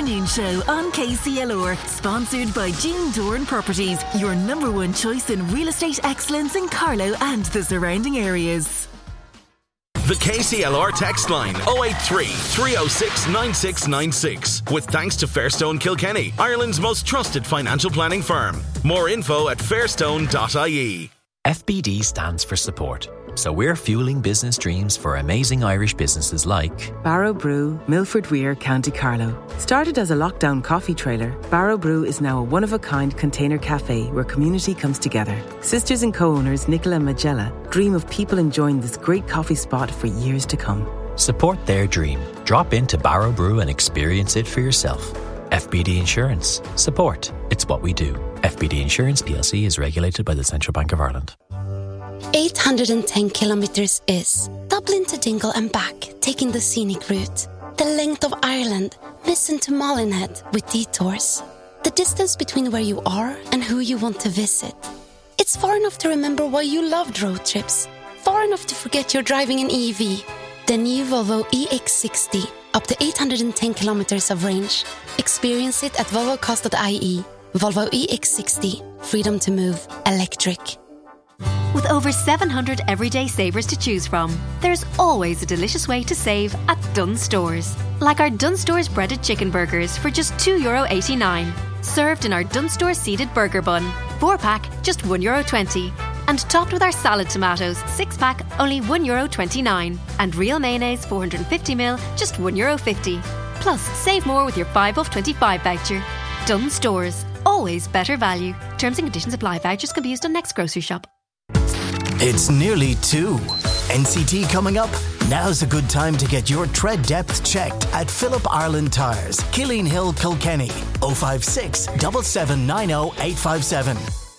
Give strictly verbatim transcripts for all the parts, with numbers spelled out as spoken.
afternoon show on K C L R, sponsored by Jean Doran Properties, your number one choice in real estate excellence in Carlow and the surrounding areas. The K C L R text line oh eight three, three oh six, nine six nine six. With thanks to Fairstone Kilkenny, Ireland's most trusted financial planning firm. More info at fairstone dot I E. F B D stands for support. So we're fueling business dreams for amazing Irish businesses like Barrow Brew, Milford Weir, County Carlow. Started as a lockdown coffee trailer, Barrow Brew is now a one-of-a-kind container cafe where community comes together. Sisters and co-owners Nicola and Magella dream of people enjoying this great coffee spot for years to come. Support their dream. Drop into Barrow Brew and experience it for yourself. F B D Insurance. Support. It's what we do. F B D Insurance P L C is regulated by the Central Bank of Ireland. eight hundred ten kilometres is Dublin to Dingle and back, taking the scenic route. The length of Ireland, listen to Molinhead with detours. The distance between where you are and who you want to visit. It's far enough to remember why you loved road trips. Far enough to forget you're driving an E V. The new Volvo E X sixty, up to eight hundred ten kilometres of range. Experience it at volvo cars dot I E. Volvo E X sixty, freedom to move, electric. With over seven hundred everyday savers to choose from, there's always a delicious way to save at Dunnes Stores. Like our Dunnes Stores breaded chicken burgers for just two euro eighty-nine. Served in our Dunnes Stores seeded burger bun. four pack, just one euro twenty. And topped with our salad tomatoes, six pack, only one euro twenty-nine. And real mayonnaise, four hundred fifty milliliters, just one euro fifty. Plus, save more with your five off twenty-five voucher. Dunnes Stores. Always better value. Terms and conditions apply. Vouchers can be used on next grocery shop. It's nearly two. N C T coming up? Now's a good time to get your tread depth checked at Phillip Ireland Tyres, Killeen Hill, Kilkenny. oh five six, seven seven nine oh, eight five seven.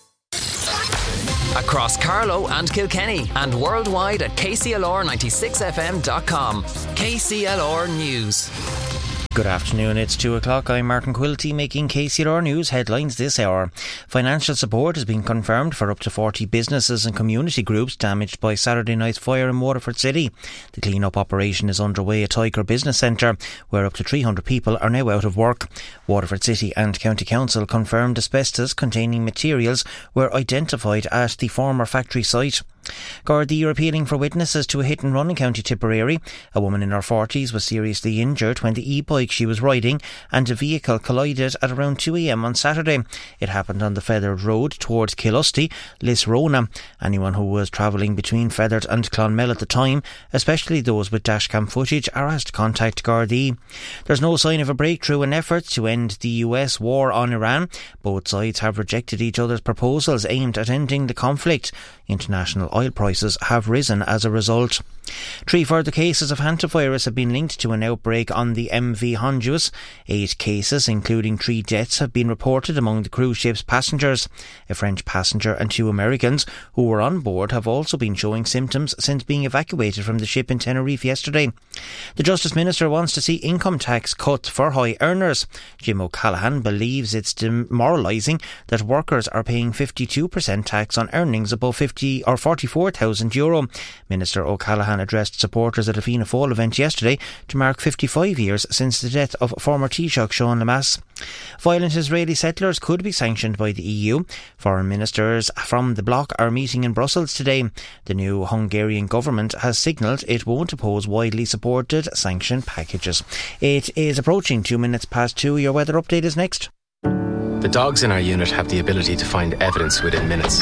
Across Carlow and Kilkenny and worldwide at K C L R ninety-six F M dot com. K C L R News. Good afternoon, it's two o'clock. I'm Martin Quilty making K C L R News headlines this hour. Financial support has been confirmed for up to forty businesses and community groups damaged by Saturday night's fire in Waterford City. The clean-up operation is underway at Tyker Business Centre, where up to three hundred people are now out of work. Waterford City and County Council confirmed asbestos containing materials were identified at the former factory site. Gardaí are appealing for witnesses to a hit and run in County Tipperary. A woman in her forties was seriously injured when the e-bike she was riding and a vehicle collided at around two a m on Saturday. It happened on the Feathered Road towards Killusty, Lisrona. Anyone who was travelling between Feathered and Clonmel at the time, especially those with dashcam footage, are asked to contact Gardaí. There's no sign of a breakthrough in efforts to end the U S war on Iran. Both sides have rejected each other's proposals aimed at ending the conflict. International oil prices have risen as a result. Three further cases of hantavirus have been linked to an outbreak on the M V Honduras. Eight cases, including three deaths, have been reported among the cruise ship's passengers. A French passenger and two Americans who were on board have also been showing symptoms since being evacuated from the ship in Tenerife yesterday. The Justice Minister wants to see income tax cut for high earners. Jim O'Callaghan believes it's demoralising that workers are paying fifty-two percent tax on earnings above fifty or forty-four thousand euro. Minister O'Callaghan addressed supporters at a Fianna Fáil event yesterday to mark fifty-five years since the death of former Taoiseach Sean Lemass. Violent Israeli settlers could be sanctioned by the E U. Foreign ministers from the bloc are meeting in Brussels today. The new Hungarian government has signalled it won't oppose widely supported sanction packages. It is approaching two minutes past two. Your weather update is next. The dogs in our unit have the ability to find evidence within minutes.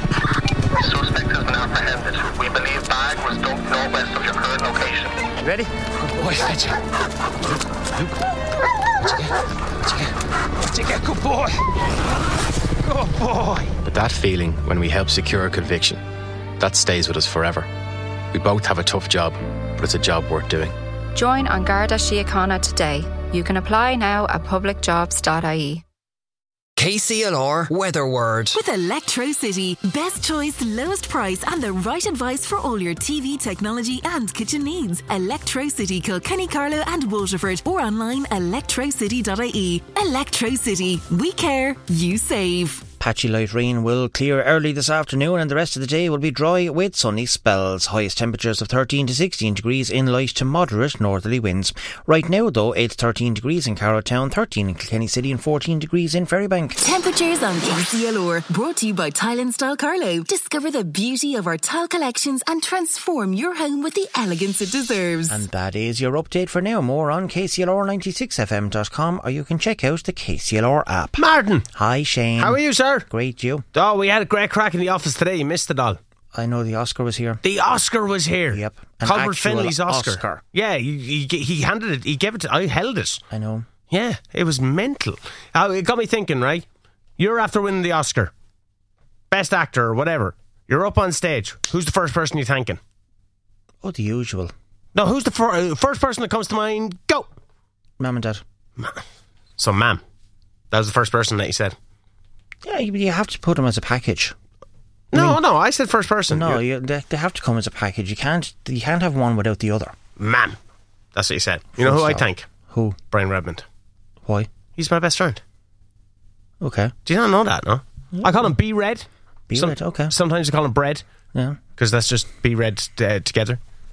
Suspect has been apprehended. We believe bag was dumped northwest of your current location. You ready? Good boy, fetch it. Luke, Luke. What'd you get? What'd you get? Good boy. Good boy. But that feeling when we help secure a conviction, that stays with us forever. We both have a tough job, but it's a job worth doing. Join An Garda Síochána today. You can apply now at public jobs dot I E. K C L R Weather Word. With Electrocity, best choice, lowest price and the right advice for all your T V, technology and kitchen needs. Electrocity, Kilkenny, Carlow and Waterford, or online electrocity dot I E. Electrocity. We care, you save. Patchy light rain will clear early this afternoon and the rest of the day will be dry with sunny spells. Highest temperatures of thirteen to sixteen degrees in light to moderate northerly winds. Right now though, it's thirteen degrees in Carrowtown, thirteen in Kilkenny City and fourteen degrees in Ferrybank. Temperatures on K C L R, brought to you by Tile and Style Carlow. Discover the beauty of our tile collections and transform your home with the elegance it deserves. And that is your update for now. More on K C L R ninety-six F M dot com, or you can check out the K C L R app. Martin! Hi Shane. How are you, sir? Great, you? Oh, we had a great crack in the office today. You missed it all. I know the Oscar was here. The Oscar was here. Yep. Colbert Finley's Oscar. Oscar. Yeah, he, he, he handed it. He gave it to, I held it. I know. Yeah, it was mental. Uh, it got me thinking, right? You're after winning the Oscar. Best actor or whatever. You're up on stage. Who's the first person you're thanking? Oh, the usual. No, who's the fir- uh, first person that comes to mind? Go! Mum and Dad. So, ma'am. That was the first person that you said. Yeah, you, you have to put them as a package. No, I mean, no, I said first person. No, you, they, they have to come as a package. You can't you can't have one without the other. Ma'am. That's what you said. You know who I thank? Who? Brian Redmond. Why? He's my best friend. Okay. Do you not know that, no? Yeah. I call him B-Red. B-Red, Some, okay. Sometimes I call him Bread. Yeah. Because that's just B-Red uh, together.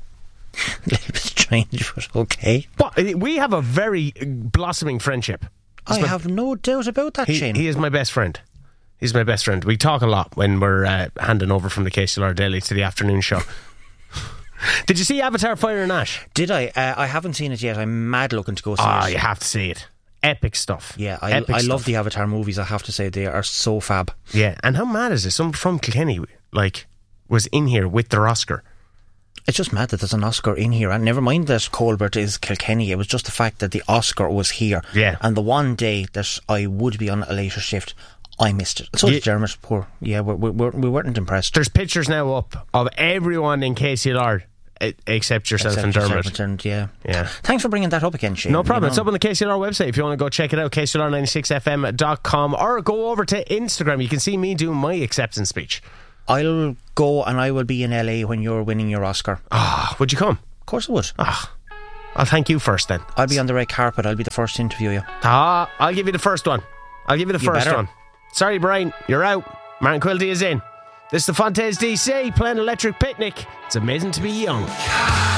A little bit strange, but okay. But we have a very blossoming friendship. I my, have no doubt about that, he, Shane. He is my best friend. He's my best friend. We talk a lot when we're uh, handing over from the K C L R Daily to the afternoon show. Did you see Avatar Fire and Ash? Did I? Uh, I haven't seen it yet. I'm mad looking to go see oh, it. Oh, you have to see it. Epic stuff. Yeah, I, Epic I stuff. love the Avatar movies, I have to say. They are so fab. Yeah, and how mad is this? Someone from Kilkenny, like, was in here with their Oscar. It's just mad that there's an Oscar in here. And never mind that Colbert is Kilkenny. It was just the fact that the Oscar was here. Yeah. And the one day that I would be on a later shift, I missed it. So yeah. did Dermot. Poor. Yeah, we, we, we weren't impressed. There's pictures now up of everyone in K C L R except yourself except and Dermot. Yourself and, yeah. yeah. Thanks for bringing that up again, Shane. No problem. You know? It's up on the K C L R website if you want to go check it out, K C L R ninety-six F M dot com, or go over to Instagram. You can see me doing my acceptance speech. I'll go and I will be in L A when you're winning your Oscar. Ah, oh, would you come? Of course I would. Ah, oh, I'll thank you first then. I'll be on the red carpet. I'll be the first to interview you. Ah, I'll give you the first one. I'll give you the you first better. one. Sorry, Brian, you're out. Martin Quilty is in. This is the Fontaines D C playing Electric Picnic. It's amazing to be young.